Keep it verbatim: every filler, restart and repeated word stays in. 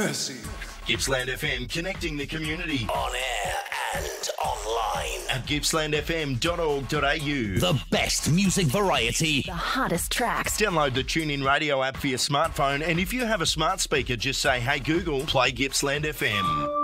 mercy. Gippsland F M, connecting the community. On air and online. At gippsland f m dot org dot a u. The best music variety. The hottest tracks. Download the TuneIn Radio app for your smartphone, and if you have a smart speaker, just say, hey Google, play Gippsland F M.